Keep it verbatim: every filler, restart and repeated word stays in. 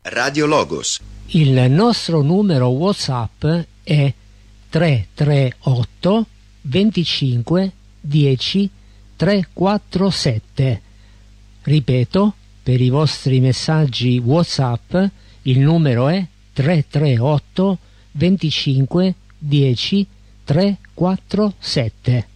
Radio Logos. Il nostro numero WhatsApp è tre tre otto venticinque dieci trecentoquarantasette. Ripeto, per i vostri messaggi WhatsApp il numero è tre tre otto venticinque dieci trecentoquarantasette.